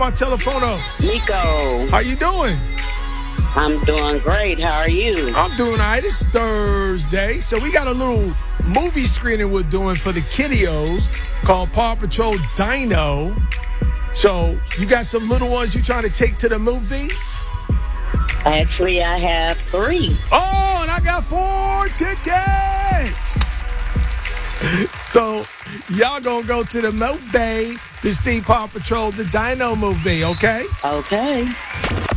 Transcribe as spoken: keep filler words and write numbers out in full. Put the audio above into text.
My telephone up. Nico, How you doing? I'm doing great. How are you? I'm doing all right. It's Thursday, so we got a little movie screening we're doing for the kiddios called Paw Patrol Dino. So you got some little ones you trying to take to the movies? Actually, I have three. Oh, and I got four tickets. So y'all gonna go to the Moat Bay to see Paw Patrol the Dino movie, okay? Okay.